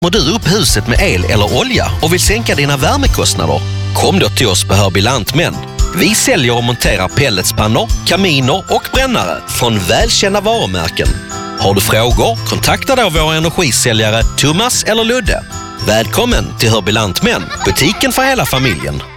Värmer du upp huset med el eller olja och vill sänka dina värmekostnader? Kom då till oss på Hörby Lantmän. Vi säljer och monterar pelletspannor, kaminer och brännare från välkända varumärken. Har du frågor, kontakta då våra energisäljare Thomas eller Ludde. Välkommen till Hörby Lantmän, butiken för hela familjen.